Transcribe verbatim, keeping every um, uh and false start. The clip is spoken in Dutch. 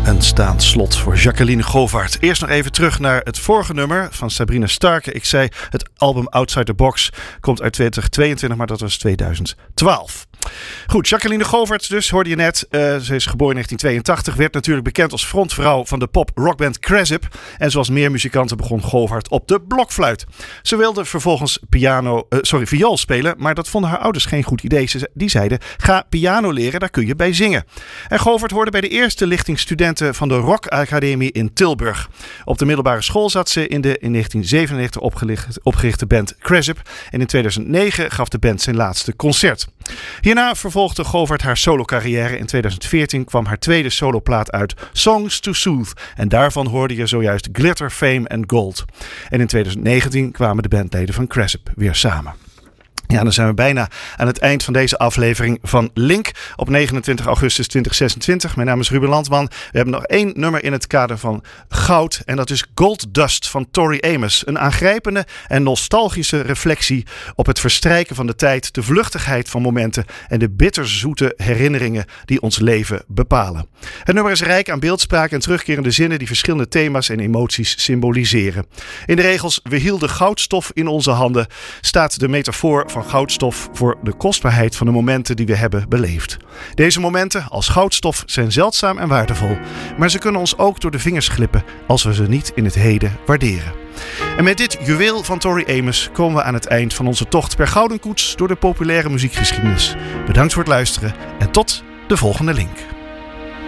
Een staand slot voor Jacqueline Govaert. Eerst nog even terug naar het vorige nummer van Sabrina Starke. Ik zei, het album Outside the Box komt uit twintig tweeëntwintig, maar dat was tweeduizend twaalf. Goed, Jacqueline Govaert dus, hoorde je net. Uh, ze is geboren in negentien tweeëntachtig. Werd natuurlijk bekend als frontvrouw van de pop-rockband Cresip. En zoals meer muzikanten begon Govaert op de blokfluit. Ze wilde vervolgens piano, uh, sorry, viool spelen. Maar dat vonden haar ouders geen goed idee. Ze, die zeiden, ga piano leren, daar kun je bij zingen. En Govaert hoorde bij de eerste lichting studenten van de Rock Academie in Tilburg. Op de middelbare school zat ze in de in negentien zevenennegentig opgerichte, opgerichte band Cresip. En in tweeduizend negen gaf de band zijn laatste concert. Hierna vervolgde Govaert haar solo-carrière. In tweeduizend veertien kwam haar tweede soloplaat uit, Songs to Soothe. En daarvan hoorde je zojuist Glitter, Fame and Gold. En in tweeduizend negentien kwamen de bandleden van Cresip weer samen. Ja, dan zijn we bijna aan het eind van deze aflevering van Link op negenentwintig augustus tweeduizend zesentwintig. Mijn naam is Ruben Landman. We hebben nog één nummer in het kader van goud en dat is Gold Dust van Tori Amos. Een aangrijpende en nostalgische reflectie op het verstrijken van de tijd, de vluchtigheid van momenten en de bitterzoete herinneringen die ons leven bepalen. Het nummer is rijk aan beeldspraak en terugkerende zinnen die verschillende thema's en emoties symboliseren. In de regels "we hielden goudstof in onze handen" staat de metafoor van goudstof voor de kostbaarheid van de momenten die we hebben beleefd. Deze momenten als goudstof zijn zeldzaam en waardevol, maar ze kunnen ons ook door de vingers glippen als we ze niet in het heden waarderen. En met dit juweel van Tori Amos komen we aan het eind van onze tocht per gouden koets door de populaire muziekgeschiedenis. Bedankt voor het luisteren en tot de volgende Link.